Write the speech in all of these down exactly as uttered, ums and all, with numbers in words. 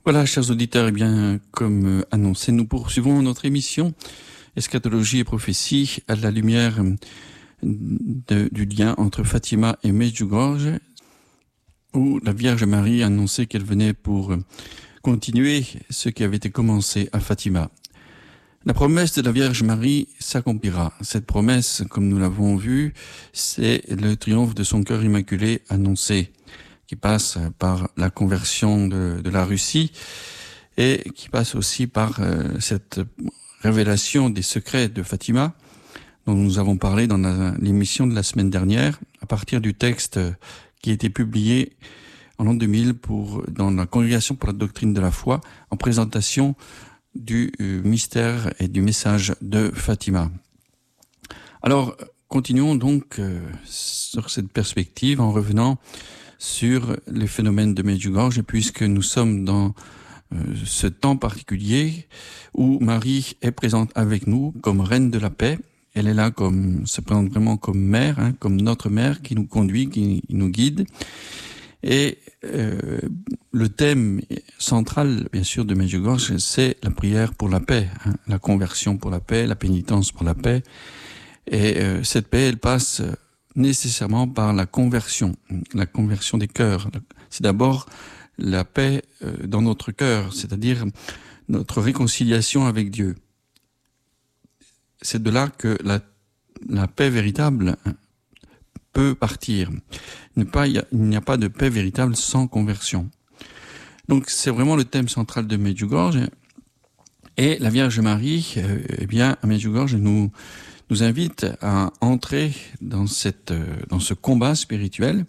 Voilà, chers auditeurs, eh bien, comme annoncé, nous poursuivons notre émission Eschatologie et prophétie à la lumière de, du lien entre Fatima et Medjugorje, où la Vierge Marie annonçait qu'elle venait pour continuer ce qui avait été commencé à Fatima. La promesse de la Vierge Marie s'accomplira. Cette promesse, comme nous l'avons vu, c'est le triomphe de son cœur immaculé annoncé, qui passe par la conversion de, de la Russie et qui passe aussi par euh, cette révélation des secrets de Fatima, dont nous avons parlé dans la, l'émission de la semaine dernière, à partir du texte qui a été publié en l'an deux mille pour, dans la Congrégation pour la doctrine de la foi, en présentation du euh, mystère et du message de Fatima. Alors, continuons donc euh, sur cette perspective en revenant sur les phénomènes de Medjugorje, puisque nous sommes dans euh, ce temps particulier où Marie est présente avec nous comme reine de la paix. Elle est là comme, se présente vraiment comme mère, hein, comme notre mère qui nous conduit, qui nous guide. Et euh, le thème central, bien sûr, de Medjugorje, c'est la prière pour la paix, hein, la conversion pour la paix, la pénitence pour la paix. Et euh, cette paix, elle passe nécessairement par la conversion, la conversion des cœurs. C'est d'abord la paix euh, dans notre cœur, c'est-à-dire notre réconciliation avec Dieu. C'est de là que la, la paix véritable peut partir. Il n'y a pas de paix véritable sans conversion. Donc c'est vraiment le thème central de Medjugorje. Et la Vierge Marie, euh, eh bien, à Medjugorje, nous nous invite à entrer dans cette euh, dans ce combat spirituel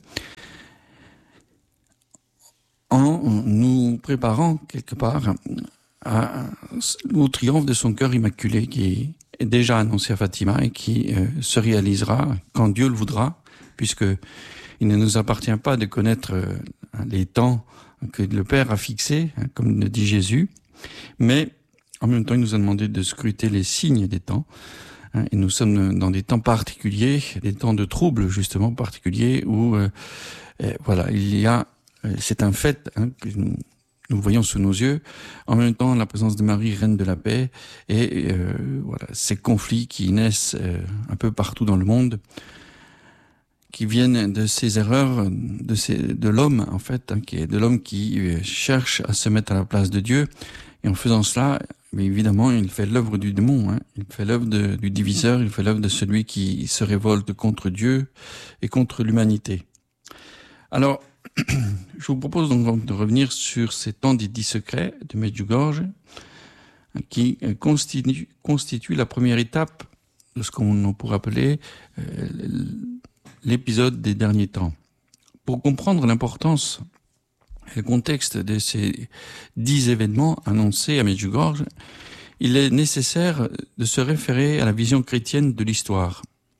en nous préparant quelque part à, au triomphe de son cœur immaculé qui est déjà annoncé à Fatima et qui euh, se réalisera quand Dieu le voudra, puisque il ne nous appartient pas de connaître euh, les temps que le Père a fixés, hein, comme le dit Jésus, mais en même temps, il nous a demandé de scruter les signes des temps, hein, et nous sommes dans des temps particuliers, des temps de troubles justement particuliers, où euh, euh, voilà, il y a, euh, c'est un fait hein, que nous, nous voyons sous nos yeux, en même temps la présence de Marie, reine de la paix, et euh, voilà, ces conflits qui naissent euh, un peu partout dans le monde, qui viennent de ces erreurs de, ces, de l'homme, en fait, hein, qui est de l'homme qui cherche à se mettre à la place de Dieu. Et en faisant cela, mais évidemment, il fait l'œuvre du démon, hein. Il fait l'œuvre de, du diviseur, il fait l'œuvre de celui qui se révolte contre Dieu et contre l'humanité. Alors, je vous propose donc de revenir sur ces temps des dix secrets de Medjugorje, qui constitue, constitue la première étape de ce qu'on pourrait appeler euh, l'épisode des derniers temps. Pour comprendre l'importance et le contexte de ces dix événements annoncés à Medjugorje, il est nécessaire de se référer à la vision chrétienne de l'histoire.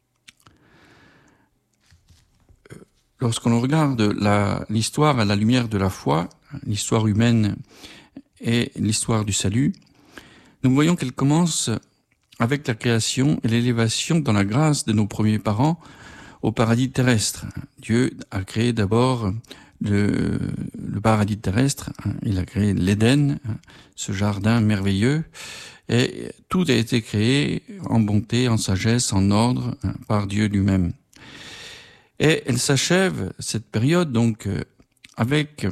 Lorsqu'on regarde la, l'histoire à la lumière de la foi, l'histoire humaine et l'histoire du salut, nous voyons qu'elle commence avec la création et l'élévation dans la grâce de nos premiers parents au paradis terrestre. Dieu a créé d'abord le, le paradis terrestre, il a créé l'Éden, ce jardin merveilleux, et tout a été créé en bonté, en sagesse, en ordre, par Dieu lui-même. Et elle s'achève, cette période, donc, avec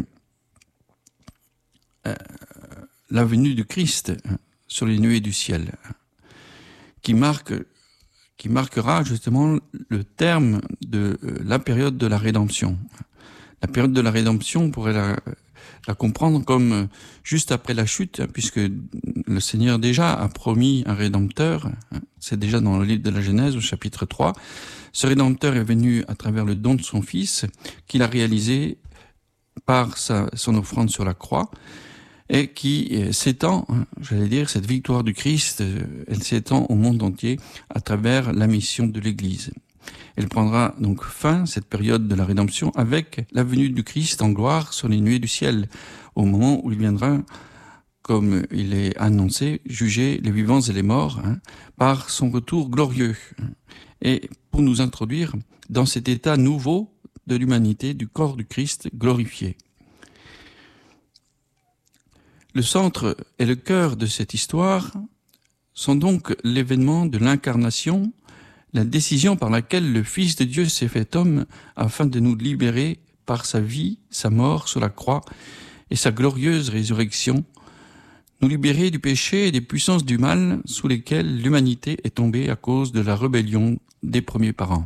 euh, la venue du Christ sur les nuées du ciel, qui marque qui marquera justement le terme de la période de la rédemption. La période de la rédemption, on pourrait la, la comprendre comme juste après la chute, puisque le Seigneur déjà a promis un rédempteur, c'est déjà dans le livre de la Genèse au chapitre trois. Ce rédempteur est venu à travers le don de son Fils, qu'il a réalisé par sa, son offrande sur la croix, et qui s'étend, j'allais dire, cette victoire du Christ, elle s'étend au monde entier à travers la mission de l'Église. Elle prendra donc fin, cette période de la rédemption, avec la venue du Christ en gloire sur les nuées du ciel, au moment où il viendra, comme il est annoncé, juger les vivants et les morts, hein, par son retour glorieux. Et pour nous introduire dans cet état nouveau de l'humanité, du corps du Christ glorifié. Le centre et le cœur de cette histoire sont donc l'événement de l'incarnation, la décision par laquelle le Fils de Dieu s'est fait homme afin de nous libérer par sa vie, sa mort sur la croix et sa glorieuse résurrection, nous libérer du péché et des puissances du mal sous lesquelles l'humanité est tombée à cause de la rébellion des premiers parents.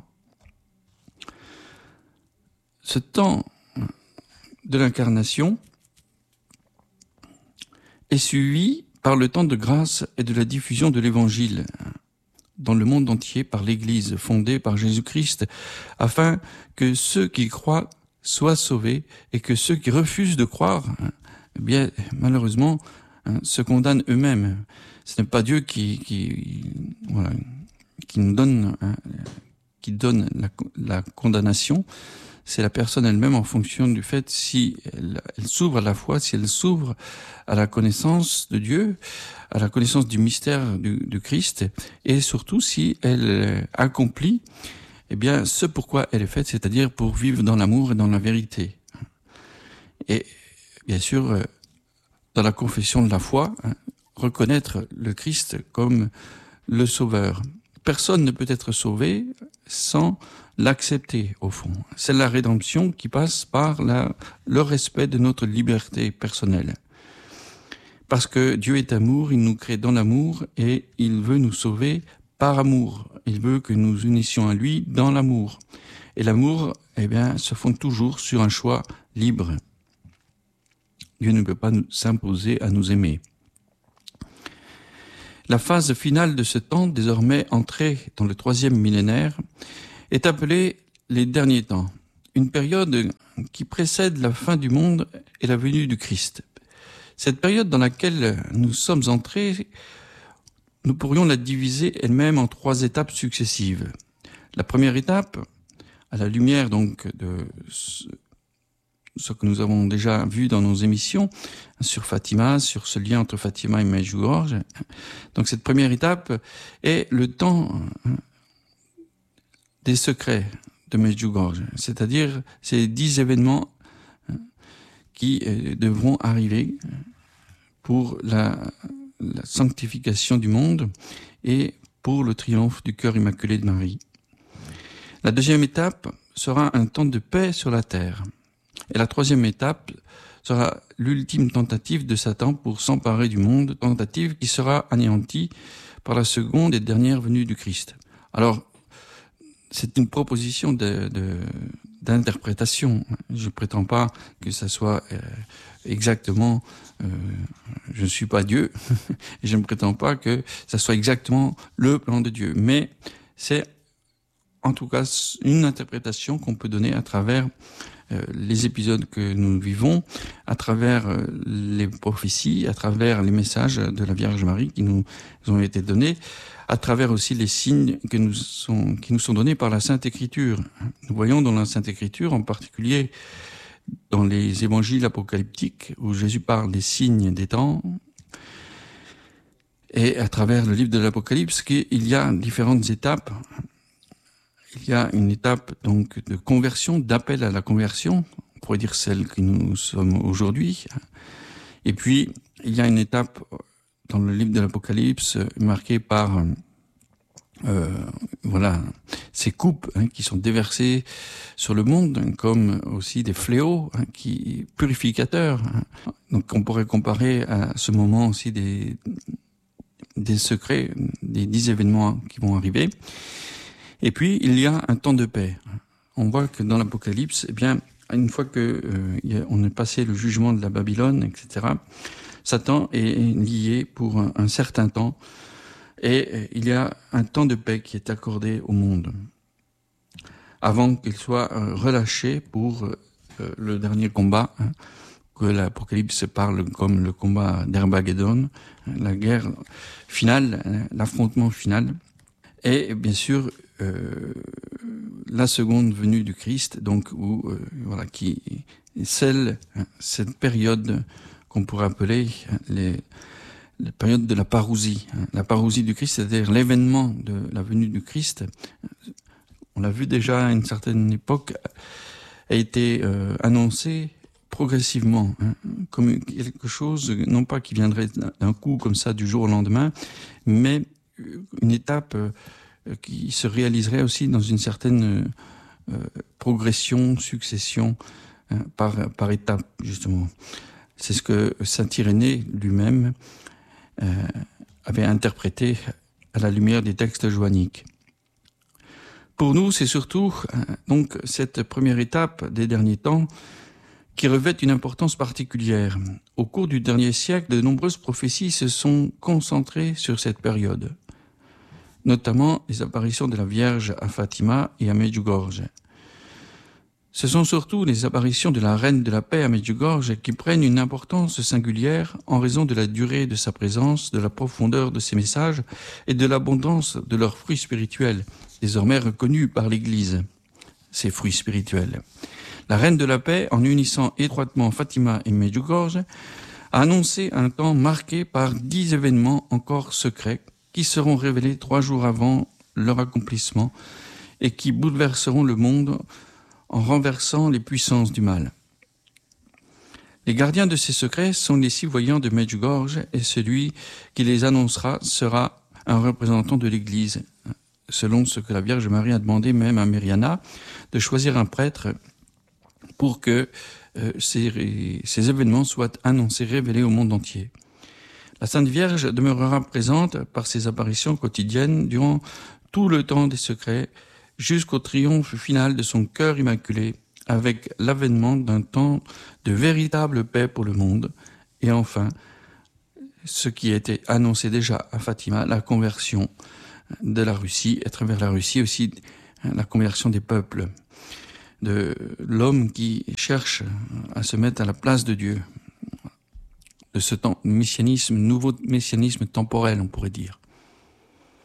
Ce temps de l'incarnation est suivi par le temps de grâce et de la diffusion de l'Évangile dans le monde entier par l'Église fondée par Jésus-Christ, afin que ceux qui croient soient sauvés et que ceux qui refusent de croire, eh bien, malheureusement, se condamnent eux-mêmes. Ce n'est pas Dieu qui, qui, voilà, qui nous donne, hein, qui donne la, la condamnation. C'est la personne elle-même en fonction du fait si elle, elle s'ouvre à la foi, si elle s'ouvre à la connaissance de Dieu, à la connaissance du mystère du, du Christ, et surtout si elle accomplit, eh bien, ce pourquoi elle est faite, c'est-à-dire pour vivre dans l'amour et dans la vérité. Et bien sûr, dans la confession de la foi, hein, reconnaître le Christ comme le Sauveur. Personne ne peut être sauvé sans l'accepter, au fond. C'est la rédemption qui passe par la, le respect de notre liberté personnelle. Parce que Dieu est amour, il nous crée dans l'amour et il veut nous sauver par amour. Il veut que nous unissions à lui dans l'amour. Et l'amour, eh bien, se fonde toujours sur un choix libre. Dieu ne peut pas nous s'imposer à nous aimer. La phase finale de ce temps, désormais entrée dans le troisième millénaire, est appelée les derniers temps, une période qui précède la fin du monde et la venue du Christ. Cette période dans laquelle nous sommes entrés, nous pourrions la diviser elle-même en trois étapes successives. La première étape, à la lumière donc de ce que nous avons déjà vu dans nos émissions sur Fatima, sur ce lien entre Fatima et Medjugorje. Donc cette première étape est le temps des secrets de Medjugorje, c'est-à-dire ces dix événements qui devront arriver pour la, la sanctification du monde et pour le triomphe du cœur immaculé de Marie. La deuxième étape sera un temps de paix sur la terre. Et la troisième étape sera l'ultime tentative de Satan pour s'emparer du monde, tentative qui sera anéantie par la seconde et dernière venue du Christ. Alors, c'est une proposition de, de, d'interprétation. Je ne prétends pas que ça soit euh, exactement... Euh, je ne suis pas Dieu, et je ne prétends pas que ça soit exactement le plan de Dieu. Mais c'est en tout cas une interprétation qu'on peut donner à travers euh, les épisodes que nous vivons, à travers euh, les prophéties, à travers les messages de la Vierge Marie qui nous ont été donnés, à travers aussi les signes que nous sont, qui nous sont donnés par la Sainte Écriture. Nous voyons dans la Sainte Écriture, en particulier dans les évangiles apocalyptiques, où Jésus parle des signes des temps, et à travers le livre de l'Apocalypse, qu'il y a différentes étapes. Il y a une étape donc de conversion, d'appel à la conversion, on pourrait dire celle que nous sommes aujourd'hui. Et puis, il y a une étape dans le livre de l'Apocalypse marquée par euh, voilà ces coupes hein, qui sont déversées sur le monde, hein, comme aussi des fléaux hein, qui purificateurs. Hein. Donc, on pourrait comparer à ce moment aussi des des secrets, des dix événements qui vont arriver. Et puis, il y a un temps de paix. On voit que dans l'Apocalypse, eh bien, une fois que euh, on est passé le jugement de la Babylone, et cetera, Satan est lié pour un, un certain temps, et euh, il y a un temps de paix qui est accordé au monde, avant qu'il soit euh, relâché pour euh, le dernier combat, hein, que l'Apocalypse parle comme le combat d'Armageddon, la guerre finale, l'affrontement final. Et bien sûr, euh, la seconde venue du Christ, donc où euh, voilà, qui scelle hein, cette période qu'on pourrait appeler les, la période de la parousie. Hein. La parousie du Christ, c'est-à-dire l'événement de la venue du Christ. On l'a vu déjà à une certaine époque, a été euh, annoncé progressivement, hein, comme quelque chose, non pas qui viendrait d'un coup comme ça du jour au lendemain, mais une étape euh, qui se réaliserait aussi dans une certaine euh, progression, succession, hein, par, par étapes, justement. C'est ce que saint Irénée lui-même euh, avait interprété à la lumière des textes joanniques. Pour nous, c'est surtout euh, donc cette première étape des derniers temps qui revêt une importance particulière. Au cours du dernier siècle, de nombreuses prophéties se sont concentrées sur cette période, notamment les apparitions de la Vierge à Fatima et à Medjugorje. Ce sont surtout les apparitions de la Reine de la Paix à Medjugorje qui prennent une importance singulière en raison de la durée de sa présence, de la profondeur de ses messages et de l'abondance de leurs fruits spirituels, désormais reconnus par l'Église, ces fruits spirituels. La Reine de la Paix, en unissant étroitement Fatima et Medjugorje, a annoncé un temps marqué par dix événements encore secrets qui seront révélés trois jours avant leur accomplissement et qui bouleverseront le monde en renversant les puissances du mal. Les gardiens de ces secrets sont les six voyants de Medjugorje et celui qui les annoncera sera un représentant de l'Église, selon ce que la Vierge Marie a demandé même à Myriana, de choisir un prêtre pour que euh, ces, ces événements soient annoncés, révélés au monde entier. La Sainte Vierge demeurera présente par ses apparitions quotidiennes durant tout le temps des secrets, jusqu'au triomphe final de son cœur immaculé, avec l'avènement d'un temps de véritable paix pour le monde, et enfin, ce qui était annoncé déjà à Fatima, la conversion de la Russie, à travers la Russie aussi la conversion des peuples, de l'homme qui cherche à se mettre à la place de Dieu, de ce temps, messianisme, nouveau messianisme temporel, on pourrait dire.